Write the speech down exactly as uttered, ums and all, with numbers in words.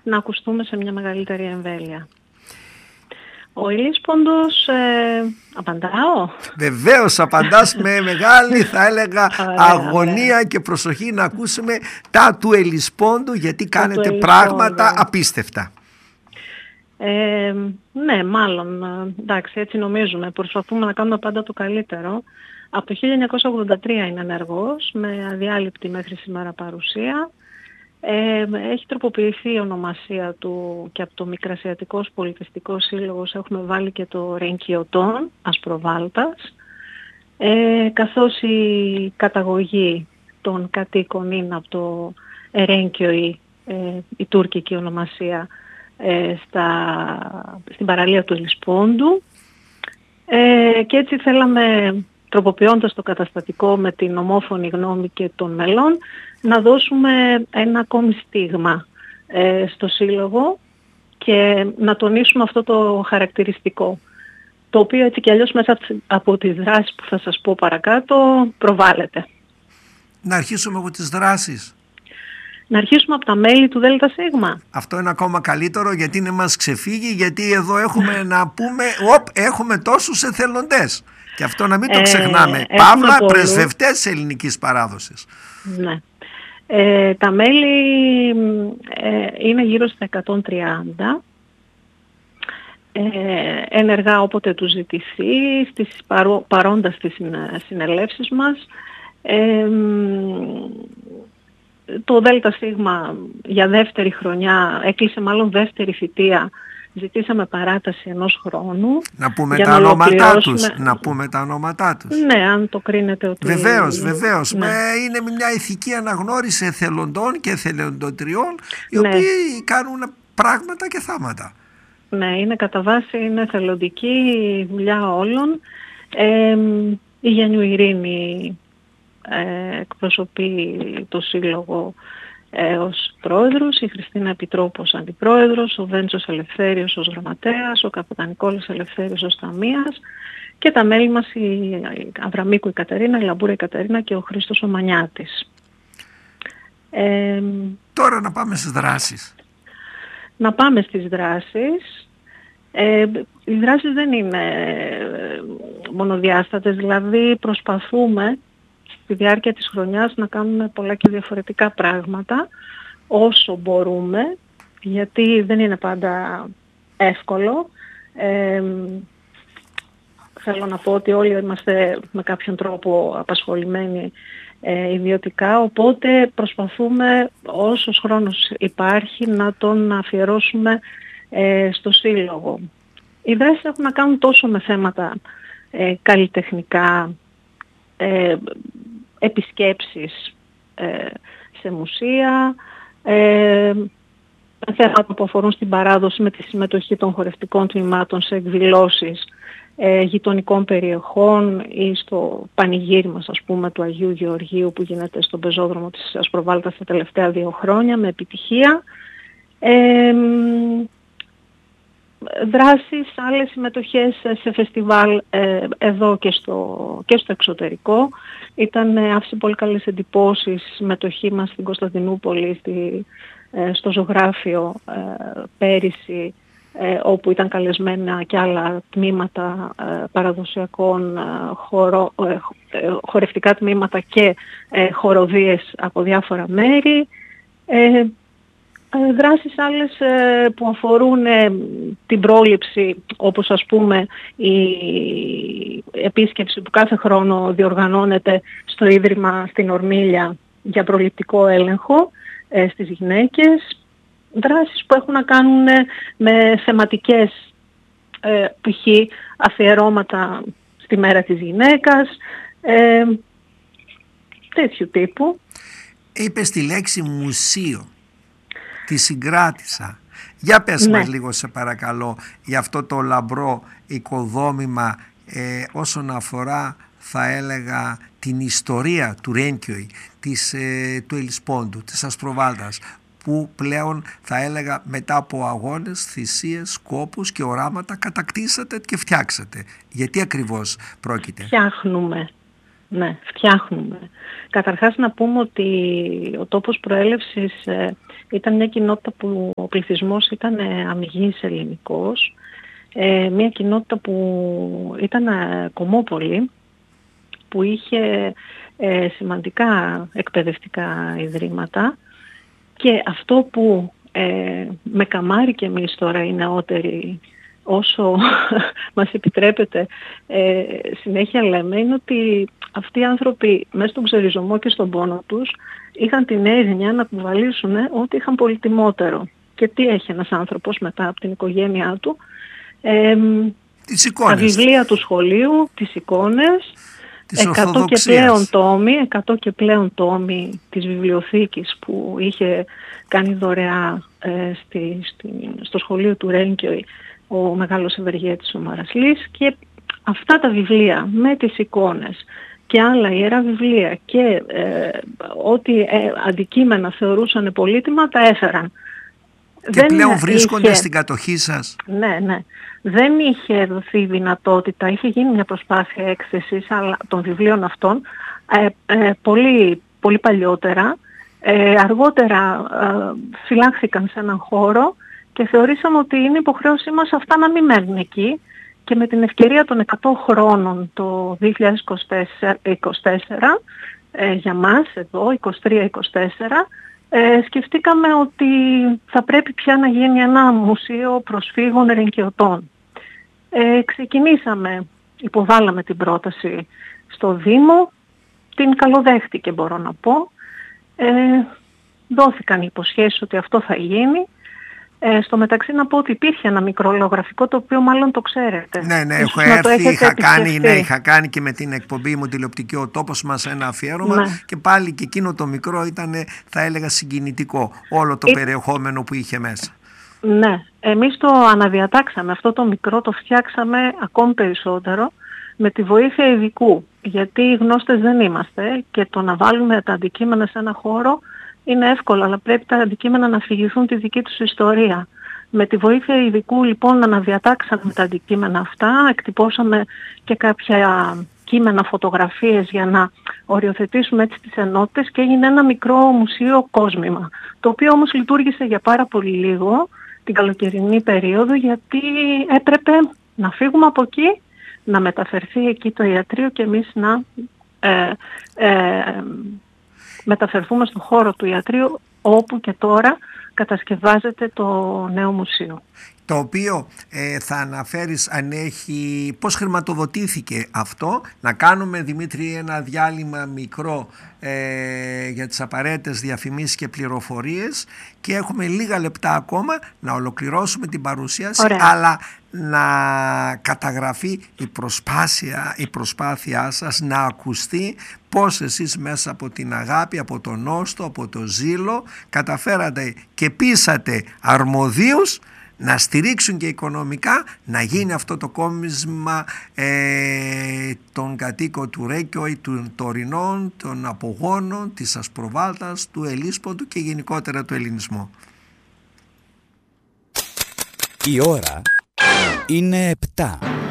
να ακουστούμε σε μια μεγαλύτερη εμβέλεια. Ο Ηλίσποντος, ε, απαντάω. Βεβαίως απαντάς με μεγάλη, θα έλεγα, Ωραία, αγωνία ωραία. και προσοχή να ακούσουμε τα του Ελισπόντου, γιατί Τα κάνετε του πράγματα Ελισπόντου. απίστευτα. Ε, ναι, μάλλον, εντάξει, έτσι νομίζουμε. Προσπαθούμε να κάνουμε πάντα το καλύτερο. Από το χίλια εννιακόσια ογδόντα τρία είναι ενεργός, με αδιάλειπτη μέχρι σήμερα παρουσία. Ε, έχει τροποποιηθεί η ονομασία του και από το Μικρασιατικός Πολιτιστικός Σύλλογος έχουμε βάλει και το Ρενκιωτών Ασπροβάλτας, ε, καθώς η καταγωγή των κατοίκων είναι από το Ερένκιο, η, ε, η τουρκική ονομασία, ε, στα, στην παραλία του Ελισπόντου, ε, και έτσι θέλαμε, τροποποιώντας το καταστατικό με την ομόφωνη γνώμη και των μελών, να δώσουμε ένα ακόμη στίγμα ε, στο Σύλλογο και να τονίσουμε αυτό το χαρακτηριστικό, το οποίο έτσι κι αλλιώς μέσα από τις δράσεις που θα σας πω παρακάτω προβάλλεται. Να αρχίσουμε από τις δράσεις. Να αρχίσουμε από τα μέλη του ΔΣ. Αυτό είναι ακόμα καλύτερο, γιατί είναι μας ξεφύγει, γιατί εδώ έχουμε να πούμε, οπ, έχουμε τόσους εθελοντές. Και αυτό να μην το ξεχνάμε. Ε, Παύλα, πολλούς πρεσβευτές ελληνικής παράδοσης. Ναι. Ε, τα μέλη ε, είναι γύρω στα εκατόν τριάντα. Ε, ενεργά όποτε τους ζητηθεί, στις παρό, παρόντα στις συνελεύσεις μας. Ε, το ΔΣ για δεύτερη χρονιά, έκλεισε μάλλον δεύτερη θητεία, ζητήσαμε παράταση ενός χρόνου. Να πούμε τα ονόματά τους. Να πούμε τα ονόματά τους. Ναι, αν το κρίνετε ότι... Βεβαίως, βεβαίως. Ναι. Με, είναι μια ηθική αναγνώριση εθελοντών και εθελοντοτριών, οι ναι. οποίοι κάνουν πράγματα και θάματα. Ναι, είναι κατά βάση, είναι εθελοντική δουλειά όλων. Ε, η Γιάννου Ειρήνη ε, εκπροσωπεί το Σύλλογο ε, ως πρόεδρος, η Χριστίνα Επιτρόπος αντιπρόεδρος, ο Βέντσος Ελευθέριος ως γραμματέας, ο Καπετανικόλης Ελευθέριος ως ταμείας και τα μέλη μας η Αβραμίκου η Κατερίνα, η Λαμπούρα η Κατερίνα και ο Χρήστος ο Μανιάτης. Ε, Τώρα να πάμε στις δράσεις. Να πάμε στις δράσεις. Ε, οι δράσεις δεν είναι μονοδιάστατες, δηλαδή προσπαθούμε στη διάρκεια της χρονιάς να κάνουμε πολλά και διαφορετικά πράγματα όσο μπορούμε, γιατί δεν είναι πάντα εύκολο. Ε, θέλω να πω ότι όλοι είμαστε με κάποιον τρόπο απασχολημένοι ε, ιδιωτικά, οπότε προσπαθούμε όσος χρόνος υπάρχει να τον αφιερώσουμε ε, στο Σύλλογο. Οι δράσεις έχουν να κάνουν τόσο με θέματα ε, καλλιτεχνικά, ε, επισκέψεις ε, σε μουσεία, ε, θέματα που αφορούν στην παράδοση με τη συμμετοχή των χορευτικών τμήματων σε εκδηλώσεις ε, γειτονικών περιοχών ή στο πανηγύρι μας, ας πούμε, του Αγίου Γεωργίου που γίνεται στον πεζόδρομο της Ασπροβάλτας τα τελευταία δύο χρόνια με επιτυχία. Ε, δράσεις, άλλες συμμετοχές σε φεστιβάλ ε, εδώ και στο, και στο εξωτερικό. Ήταν, ε, άφησε πολύ καλές εντυπώσεις η συμμετοχή μας στην Κωνσταντινούπολη, στη, ε, στο ζωγράφιο ε, πέρυσι, ε, όπου ήταν καλεσμένα και άλλα τμήματα ε, παραδοσιακών, ε, χορο, ε, χορευτικά τμήματα και ε, χοροδίες από διάφορα μέρη. Ε, Δράσεις άλλες που αφορούν την πρόληψη, όπως ας πούμε η επίσκεψη που κάθε χρόνο διοργανώνεται στο Ίδρυμα στην Ορμίλια για προληπτικό έλεγχο στις γυναίκες. Δράσεις που έχουν να κάνουν με θεματικές, π.χ. αφιερώματα στη μέρα της γυναίκας, τέτοιου τύπου. Είπες τη λέξη μουσείο. Τη συγκράτησα. Για πες ναι. μας λίγο σε παρακαλώ για αυτό το λαμπρό οικοδόμημα ε, όσον αφορά, θα έλεγα, την ιστορία του Ρένκιοι, της, ε, του Ελισπόντου, της Ασπροβάλτας, που πλέον, θα έλεγα, μετά από αγώνες, θυσίες, σκόπους και οράματα κατακτήσατε και φτιάξατε. Γιατί ακριβώς πρόκειται? Φτιάχνουμε. ναι, φτιάχνουμε. Καταρχάς να πούμε ότι ο τόπος προέλευσης ε, ήταν μια κοινότητα που ο πληθυσμός ήταν ε, αμυγής ελληνικός, ε, μια κοινότητα που ήταν ε, κομμόπολη, που είχε ε, σημαντικά εκπαιδευτικά ιδρύματα, και αυτό που ε, με καμάρει και εμείς τώρα οι νεότεροι, όσο μας επιτρέπεται, ε, συνέχεια λέμε, είναι ότι αυτοί οι άνθρωποι μέσα στον ξεριζωμό και στον πόνο τους είχαν την έγνοια να κουβαλήσουν ό,τι είχαν πολυτιμότερο. Και τι έχει ένας άνθρωπος μετά από την οικογένειά του? Ε, τις εικόνες. Τα βιβλία του σχολείου, τις εικόνες, εκατό και πλέον τόμοι, εκατό και πλέον τόμοι της βιβλιοθήκης που είχε κάνει δωρεά ε, στη, στη, στο σχολείο του Ρένκιο ο μεγάλος ευεργέτης ο Μαρασλής, και αυτά τα βιβλία με τις εικόνες και άλλα ιερά βιβλία και ε, ό,τι ε, αντικείμενα θεωρούσαν πολύτιμα τα έφεραν. Και δεν πλέον βρίσκονται είχε... στην κατοχή σας. Ναι, ναι. Δεν είχε δοθεί δυνατότητα, είχε γίνει μια προσπάθεια έκθεσης των βιβλίων αυτών ε, ε, πολύ, πολύ παλιότερα. Ε, αργότερα ε, φυλάχθηκαν σε έναν χώρο και θεωρήσαμε ότι είναι υποχρέωσή μας αυτά να μην μένουν εκεί, και με την ευκαιρία των εκατό χρόνων το δύο χιλιάδες είκοσι τέσσερα ε, για μας εδώ, είκοσι τρία είκοσι τέσσερα, ε, σκεφτήκαμε ότι θα πρέπει πια να γίνει ένα μουσείο προσφύγων ρενκιωτών. Ε, ξεκινήσαμε, υποβάλαμε την πρόταση στο Δήμο, την καλοδέχτηκε μπορώ να πω. Ε, δόθηκαν οι υποσχέσεις ότι αυτό θα γίνει. Ε, στο μεταξύ να πω ότι υπήρχε ένα μικρό λογογραφικό, το οποίο μάλλον το ξέρετε. Ναι, ναι, έχω έρθει, είχα κάνει, ναι, είχα κάνει και με την εκπομπή μου τηλεοπτική «Ο Τόπος μας» ένα αφιέρωμα, ναι. Και πάλι και εκείνο το μικρό ήταν, θα έλεγα, συγκινητικό, όλο το ε... περιεχόμενο που είχε μέσα. Ναι, εμείς το αναδιατάξαμε, αυτό το μικρό το φτιάξαμε ακόμη περισσότερο με τη βοήθεια ειδικού, γιατί οι γνώστες δεν είμαστε και το να βάλουμε τα αντικείμενα σε ένα χώρο είναι εύκολο, αλλά πρέπει τα αντικείμενα να αφηγηθούν τη δική τους ιστορία. Με τη βοήθεια ειδικού λοιπόν αναδιατάξαμε τα αντικείμενα αυτά, εκτυπώσαμε και κάποια κείμενα, φωτογραφίες για να οριοθετήσουμε έτσι τις ενότητες, και έγινε ένα μικρό μουσείο κόσμημα, το οποίο όμως λειτουργήσε για πάρα πολύ λίγο την καλοκαιρινή περίοδο, γιατί έπρεπε να φύγουμε από εκεί, να μεταφερθεί εκεί το ιατρείο και εμείς να ε, ε, μεταφερθούμε στον χώρο του ιατρείου, όπου και τώρα κατασκευάζεται το νέο μουσείο. Το οποίο ε, θα αναφέρεις αν έχει, πώς χρηματοδοτήθηκε αυτό. Να κάνουμε, Δημήτρη, ένα διάλειμμα μικρό ε, για τις απαραίτητες διαφημίσεις και πληροφορίες, και έχουμε λίγα λεπτά ακόμα να ολοκληρώσουμε την παρουσίαση. Ωραία. Αλλά να καταγραφεί η προσπάθεια, η προσπάθειά σας, να ακουστεί πώς εσείς μέσα από την αγάπη, από τον νόστο, από το ζήλο καταφέρατε και πείσατε αρμοδίους να στηρίξουν και οικονομικά να γίνει αυτό το κόμισμα ε, των κατοίκων του Ρέκιο ή των τωρινών, των απογόνων, της Ασπροβάλτας, του Ελίσποντου και γενικότερα του ελληνισμού. Η ώρα είναι επτά.